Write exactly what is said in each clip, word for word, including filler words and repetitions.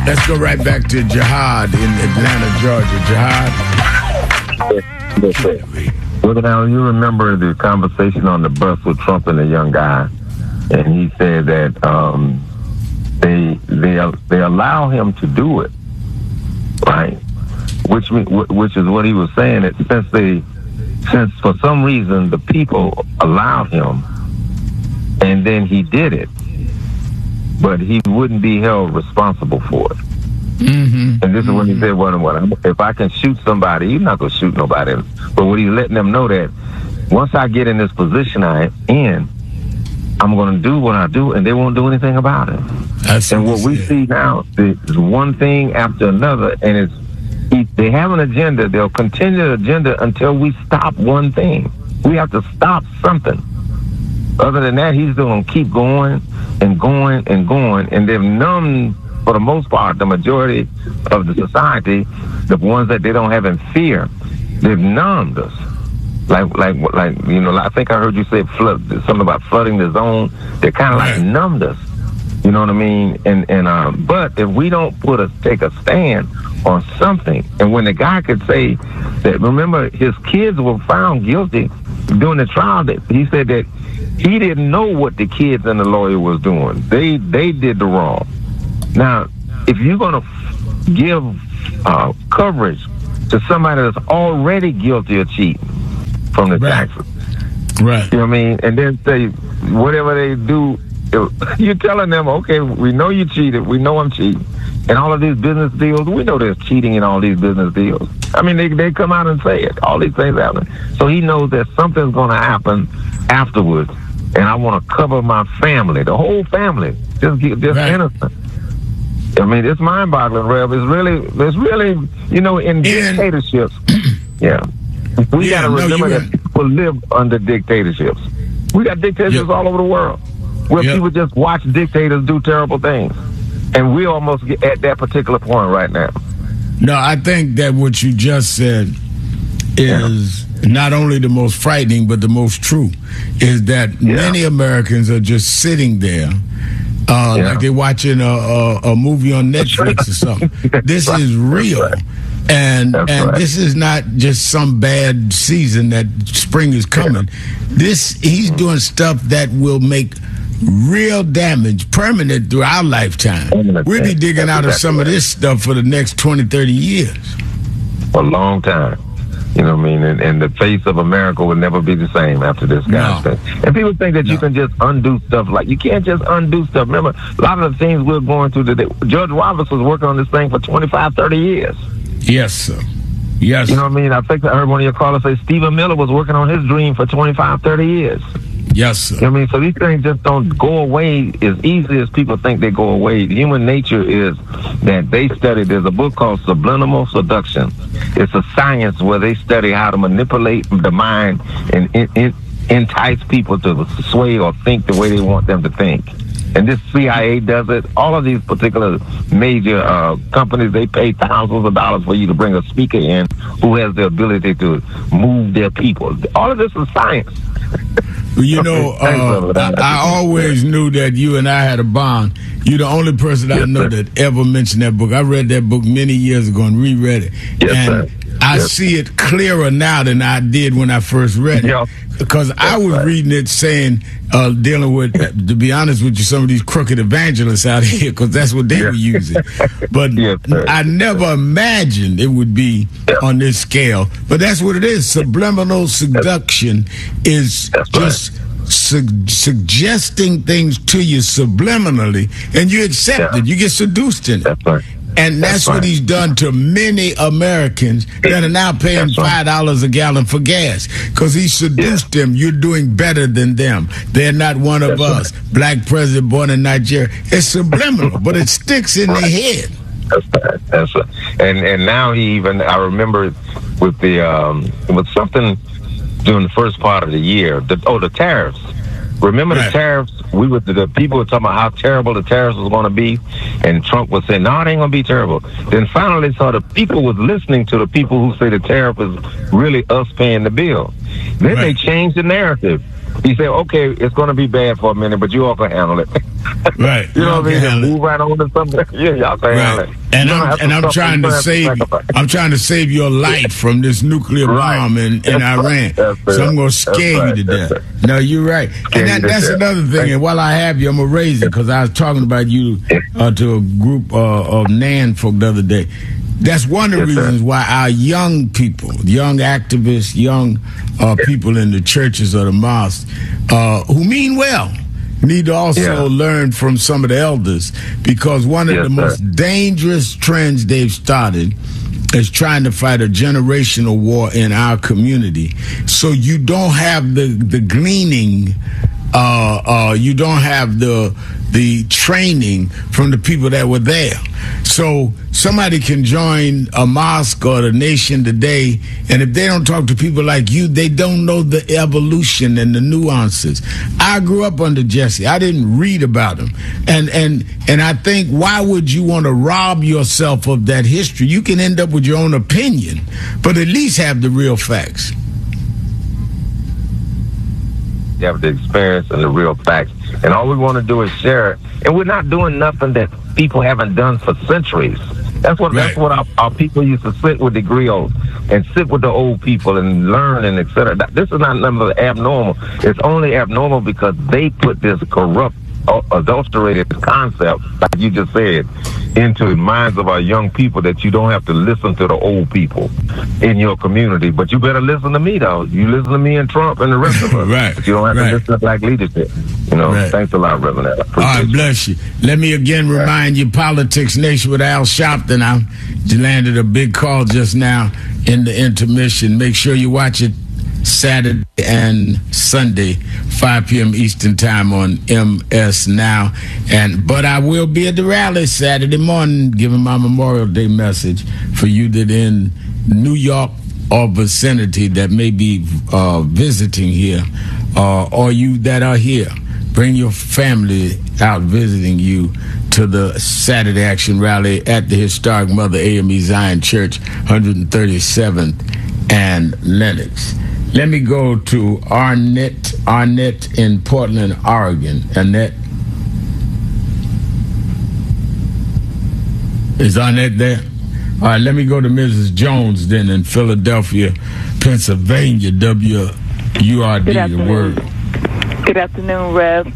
Let's go right back to Jihad in Atlanta, Georgia. Jihad. Yes, yes, well, now, you remember the conversation on the bus with Trump and the young guy, and he said that um, they they they allow him to do it, right? Which which is what he was saying, that since they since for some reason the people allowed him, and then he did it, but he wouldn't be held responsible for it. Mm-hmm. And this is mm-hmm. when he said, well, well, if I can shoot somebody, he's not going to shoot nobody. But what he's letting them know that once I get in this position I'm in, I'm going to do what I do, and they won't do anything about it. That's and what we see now is one thing after another, and it's they have an agenda. They'll continue the agenda until we stop one thing. We have to stop something. Other than that, he's going to keep going and going and going, and they've numbed, for the most part, the majority of the society, the ones that they don't have in fear, they've numbed us. Like, like, like, you know, I think I heard you say flood, something about flooding the zone. They kind of like numbed us. You know what I mean? And and um, but if we don't put a take a stand on something, and when the guy could say that, remember, his kids were found guilty during the trial. That he said that he didn't know what the kids and the lawyer was doing. They they did the wrong. Now, if you're going to give uh, coverage to somebody that's already guilty of cheating from the right. taxes, right? You know what I mean? And then say whatever they do, you're telling them, okay, we know you cheated, we know I'm cheating, and all of these business deals, we know there's cheating in all these business deals. I mean, they they come out and say it. All these things happen, so he knows that something's going to happen afterwards, and I want to cover my family, the whole family, just just right. innocent. I mean, it's mind-boggling, Rev. It's really, it's really, you know, in dictatorships, yeah. We yeah, got to no, remember that people live under dictatorships. We got dictatorships yep. all over the world where yep. people just watch dictators do terrible things. And we almost get at that particular point right now. No, I think that what you just said is yeah. not only the most frightening, but the most true, is that yeah. many Americans are just sitting there Uh, yeah. like they're watching a, a, a movie on Netflix or something. This right. is real. Right. And That's and right. this is not just some bad season that spring is coming. Yeah. This he's mm-hmm. doing stuff that will make real damage permanent through our lifetime. Permanent. We'll be digging That's out exactly of some right. of this stuff for the next twenty, thirty years. For a long time. You know what I mean? And, and the face of America will never be the same after this kind no. of thing. And people think that no. you can just undo stuff. Like, you can't just undo stuff. Remember, a lot of the things we're going through today, Judge Roberts was working on this thing for twenty-five, thirty years. Yes, sir. Yes. You know what I mean? I think I heard one of your callers say Stephen Miller was working on his dream for twenty-five, thirty years. Yes, sir. You know what I mean? So these things just don't go away as easily as people think they go away. Human nature is that they study, there's a book called Subliminal Seduction. It's a science where they study how to manipulate the mind and in, in, entice people to sway or think the way they want them to think. And this C I A does it. All of these particular major uh, companies, they pay thousands of dollars for you to bring a speaker in who has the ability to move their people. All of this is science. You know, uh, I, I always knew that you and I had a bond. You're the only person I yes, know sir. that ever mentioned that book. I read that book many years ago and reread it. Yes, and sir. I yes. see it clearer now than I did when I first read it. Yeah. Because That's I was right. reading it saying, uh, dealing with, to be honest with you, some of these crooked evangelists out here, because that's what they yeah. were using. But yes, I never imagined it would be yeah. on this scale. But that's what it is. Subliminal seduction is that's just... Right. Su- suggesting things to you subliminally, and you accept yeah. it. You get seduced in it. That's right. And that's, that's what right. he's done to many Americans that are now paying that's five dollars right. a gallon for gas because he seduced yeah. them. You're doing better than them. They're not one of that's us. Right. Black president born in Nigeria. It's subliminal, but it sticks in right. their head. That's right. That's right. And and now he even, I remember with the um, with something during the first part of the year. The, oh, the tariffs. Remember right. the tariffs? We were the people were talking about how terrible the tariffs was going to be, and Trump was saying, "No, it ain't going to be terrible." Then finally, saw the people was listening to the people who say the tariff is really us paying the bill. Then right. they changed the narrative. He said, "Okay, it's going to be bad for a minute, but you all can handle it." Right. You know what I mean? Handle Move right on to something. Yeah, y'all can handle Right. it. And You don't I'm have to and I'm suffer, trying you to don't have save sacrifice. I'm trying to save your life from this nuclear Right. bomb in, in That's Iran. right. That's So I'm right. gonna scare That's you to right. death. That's No, you're right. Scare And you that, to that's death. another thing. Thank And while I have you, I'm gonna raise it because I was talking about you uh, to a group uh, of Nan folk the other day. That's one of the Yes, sir. reasons why our young people, young activists, young uh, people in the churches or the mosques, uh, who mean well, need to also Yeah. learn from some of the elders, because one of Yes, the sir. most dangerous trends they've started is trying to fight a generational war in our community. So you don't have the the gleaning, uh, uh, you don't have the the training from the people that were there. So somebody can join a mosque or the Nation today, and if they don't talk to people like you, they don't know the evolution and the nuances. I grew up under Jesse. I didn't read about him. And and and I think, why would you want to rob yourself of that history? You can end up with your own opinion, but at least have the real facts. You have the experience and the real facts. And all we want to do is share it. And we're not doing nothing that people haven't done for centuries. That's what Right. that's what our, our people used to sit with the griots and sit with the old people and learn and et cetera. That- This is not nothing abnormal. It's only abnormal because they put this corrupt, uh, adulterated concept, like you just said, into the minds of our young people, that you don't have to listen to the old people in your community. But you better listen to me, though. You listen to me and Trump and the rest of us. Right. But you don't have Right. to listen to black leadership. You know, Right. thanks a lot, Reverend. I All appreciate right, you. bless you. Let me again remind you, Politics Nation with Al Sharpton. I you landed a big call just now in the intermission. Make sure you watch it Saturday and Sunday, five p.m. Eastern Time on M S Now. And but I will be at the rally Saturday morning, giving my Memorial Day message for you that in New York or vicinity that may be uh, visiting here, uh, or you that are here. Bring your family out visiting you to the Saturday Action Rally at the historic Mother A M E Zion Church, one hundred thirty-seventh and Lenox. Let me go to Arnett, Arnett in Portland, Oregon. Annette? Is Arnett there? All right, let me go to Missus Jones then in Philadelphia, Pennsylvania, W U R D, the word. Good afternoon, Rev.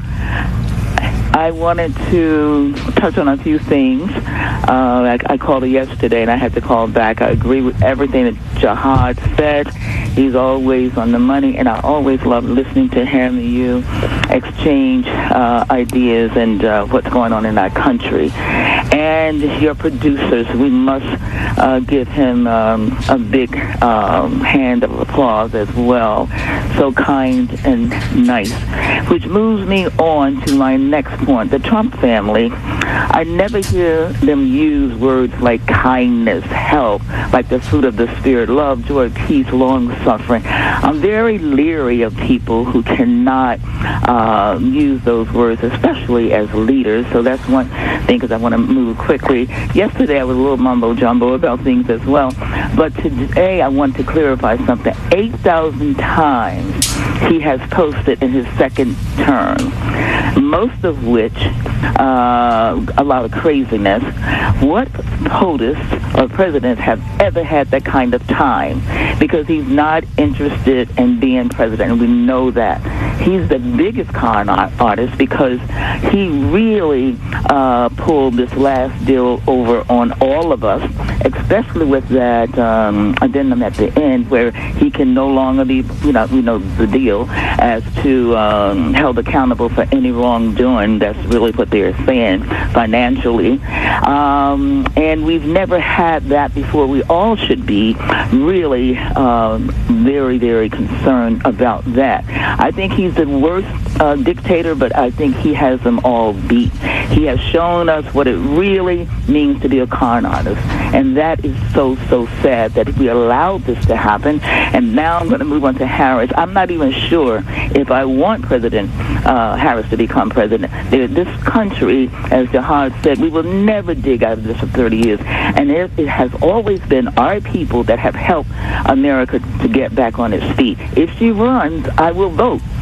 I wanted to touch on a few things. Uh, I, I called her yesterday, and I had to call back. I agree with everything that Jihad said. He's always on the money, and I always love listening to him and you exchange uh, ideas and uh, what's going on in our country. And your producers, we must uh, give him um, a big um, hand of applause as well. So kind and nice. Which moves me on to my next point. The Trump family, I never hear them use words like kindness, help, like the fruit of the Spirit, love, joy, peace, long-suffering. I'm very leery of people who cannot uh, use those words, especially as leaders. So that's one thing, because I want to move quickly. Yesterday I was a little mumbo-jumbo about things as well. But today I want to clarify something. eight thousand times he has posted in his second term, most of which, uh, a lot of craziness. What POTUS or presidents have ever had that kind of time? Because he's not interested in being president, and we know that. He's the biggest con artist because he really uh, pulled this last deal over on all of us, especially with that um, addendum at the end where he can no longer be, you know, we know the deal, as to um, held accountable for any wrongdoing. That's really what they're saying financially. Um, and we've never had that before. We all should be really um, very, very concerned about that. I think he's the worst uh, dictator, but I think he has them all beat. He has shown us what it really means to be a con artist, and that is so, so sad that we allowed this to happen. And now I'm going to move on to Harris. I'm not even sure if I want President uh, Harris to become president. This country, as Jihad said, we will never dig out of this for thirty years, and it, it has always been our people that have helped America to get back on its feet. If she runs, I will vote.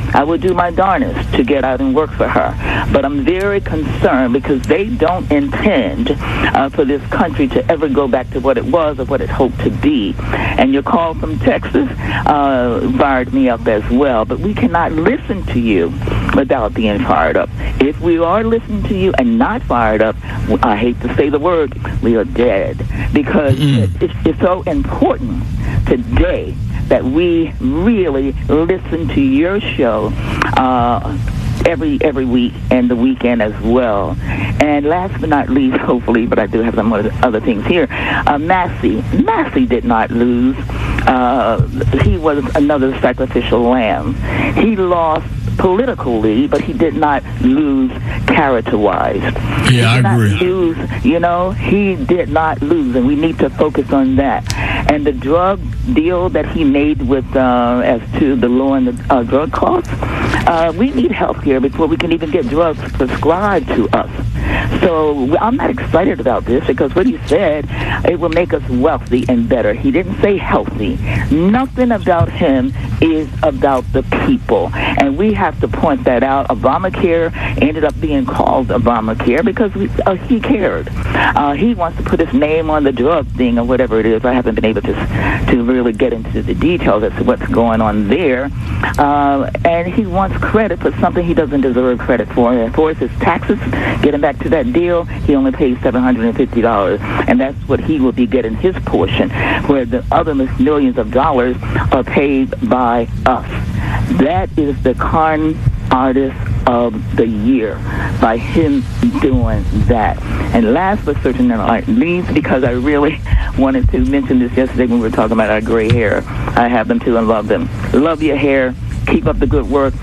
I will do my darnest to get out and work for her. But I'm very concerned because they don't intend uh, for this country to ever go back to what it was or what it hoped to be. And your call from Texas uh, fired me up as well. But we cannot listen to you without being fired up. If we are listening to you and not fired up, I hate to say the word, we are dead. Because mm. it's, it's so important today that we really listen to your show uh, every every week and the weekend as well. And last but not least, hopefully, but I do have some other things here, uh, Massey. Massey did not lose. Uh, he was another sacrificial lamb. He lost politically, but he did not lose character-wise. Yeah, I agree. Not lose, you know, he did not lose, and we need to focus on that. And the drug deal that he made with, uh, as to the lowering the uh, drug costs, uh, we need help here before we can even get drugs prescribed to us. So I'm not excited about this because what he said, it will make us wealthy and better. He didn't say healthy. Nothing about him is about the people. And we have to point that out. Obamacare ended up being called Obamacare because we, uh, he cared. Uh, he wants to put his name on the drug thing or whatever it is. I haven't been able to to really get into the details as to what's going on there. Uh, and he wants credit for something he doesnn't deserve credit for. And for his taxes, getting back to that deal, he only pays seven hundred fifty dollars. And that's what he will be getting his portion, where the other millions of dollars are paid by us. That is the con artist of the year by him doing that. And last but certainly not least, because I really wanted to mention this yesterday when we were talking about our gray hair. I have them too and love them. Love your hair. Keep up the good work.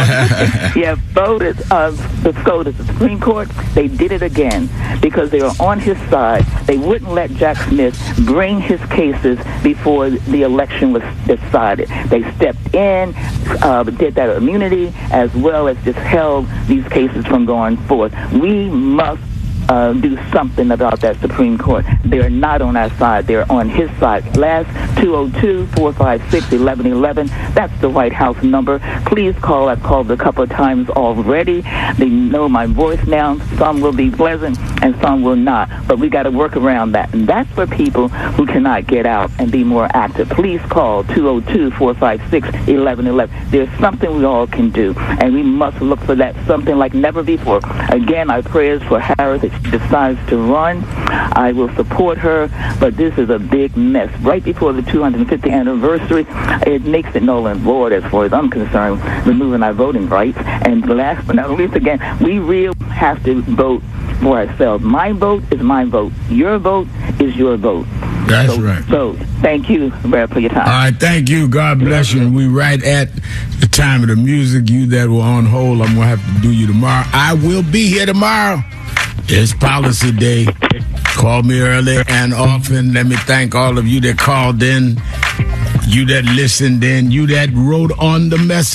Yeah, voters of the SCOTUS, the Supreme Court, they did it again because they were on his side. They wouldn't let Jack Smith bring his cases before the election was decided. They stepped in, uh, did that immunity, as well as just held these cases from going forth. We must Uh, do something about that Supreme Court. They're not on our side. They're on his side. Last two oh two, four five six, one one one one. That's the White House number. Please call. I've called a couple of times already. They know my voice now. Some will be pleasant and some will not. But we got to work around that. And that's for people who cannot get out and be more active. Please call two oh two, four five six, one one one one. There's something we all can do. And we must look for that something like never before. Again, our prayers for Harris. She decides to run, I will support her, but this is a big mess. Right before the two hundred fiftieth anniversary, it makes it null and void as far as I'm concerned, removing our voting rights. And last but not least, again, we really have to vote for ourselves. My vote is my vote. Your vote is your vote. That's so, right. So thank you, Brad, for your time. All right, thank you. God bless you. And we right at the time of the music. You that were on hold, I'm going to have to do you tomorrow. I will be here tomorrow. It's policy day. Call me early and often. Let me thank all of you that called in, you that listened in, you that wrote on the message.